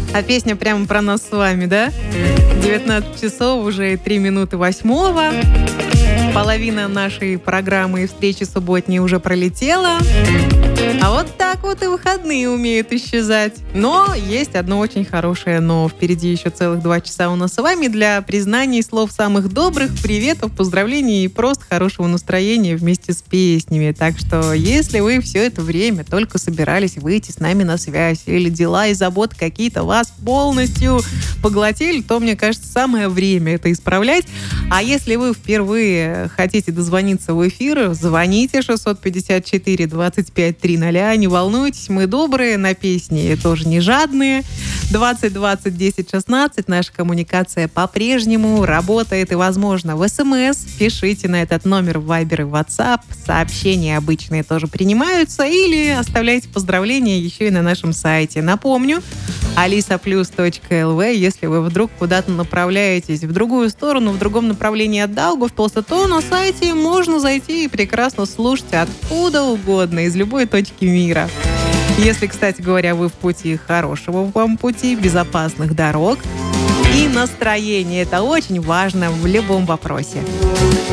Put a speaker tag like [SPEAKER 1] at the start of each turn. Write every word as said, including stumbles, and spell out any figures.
[SPEAKER 1] А песня прямо про нас с вами, да? девятнадцать часов, уже три минуты восьмого. Половина нашей программы и встречи субботней уже пролетела. А вот так вот и выходные умеют исчезать. Но есть одно очень хорошее но. Впереди еще целых два часа у нас с вами для признаний, слов самых добрых, приветов, поздравлений и просто хорошего настроения вместе с песнями. Так что, если вы все это время только собирались выйти с нами на связь, или дела и заботы какие-то вас полностью поглотили, то, мне кажется, самое время это исправлять. А если вы впервые хотите дозвониться в эфир, звоните шестьсот пятьдесят четыре двадцать пять триста. Не волнуйтесь, мы добрые, на песни тоже не жадные. двадцать двадцать десять шестнадцать. Наша коммуникация по-прежнему работает и, возможно, в СМС. Пишите на этот номер в Viber и WhatsApp. Сообщения обычные тоже принимаются. Или оставляйте поздравления еще и на нашем сайте. Напомню, алиса плюс точка эл ви. Если вы вдруг куда-то направляетесь в другую сторону, в другом направлении от Даугавпилса, то на сайте можно зайти и прекрасно слушать откуда угодно, из любой точки мира. Если, кстати говоря, вы в пути, хорошего вам пути, безопасных дорог и настроения. Это очень важно в любом вопросе.